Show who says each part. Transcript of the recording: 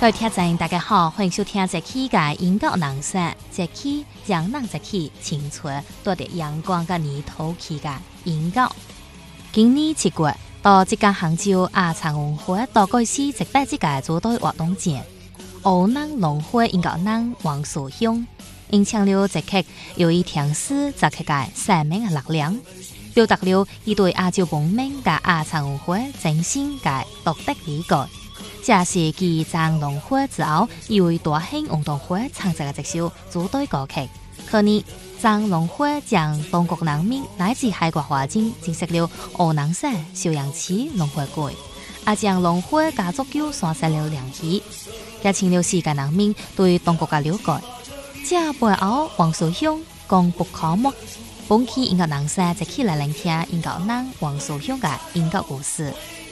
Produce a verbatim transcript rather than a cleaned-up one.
Speaker 1: 各位听众大家好，欢迎收听这期嘅音乐人生，这期让人这期青春多啲阳光嘅泥土气嘅音乐。今年七月到这间杭州亚残文化多个市值得这个组队活动前，湖南农会音乐人王素香，因唱了这曲有一条诗，这曲嘅生命嘅力量，表达了伊对亚洲文明嘅亚残文化真心嘅独特理解。这是继张龙花之后，一位大型运动会唱这个这首组队歌曲。去年张龙花将中国人民乃至海外华人认识了湖南省邵阳市农会会，也将农会家族球线上了联系，也请了世界人民对中国嘅了解。这背后，王素香功不可没。本期音乐人生一起来聆听音乐人王素香嘅音乐故事。